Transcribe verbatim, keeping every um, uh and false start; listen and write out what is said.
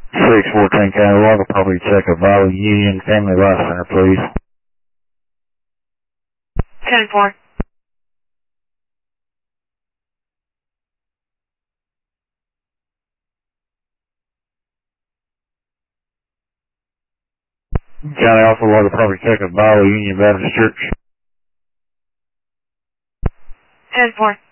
six fourteen County Log, property check of Valley Union Family Life Center, please. ten four. County also log a property check of Valley Union Baptist Church. ten four.